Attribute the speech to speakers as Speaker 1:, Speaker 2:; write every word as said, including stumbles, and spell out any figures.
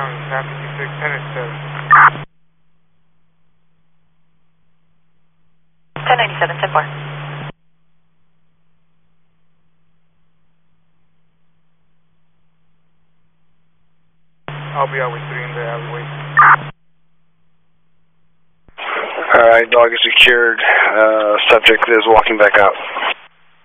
Speaker 1: County, South fifty-six, ten eighty-seven.
Speaker 2: ten ninety-seven, ten four.
Speaker 1: I'll be out with three in the alleyway.
Speaker 3: Alright, dog is secured. Uh, subject is walking back out.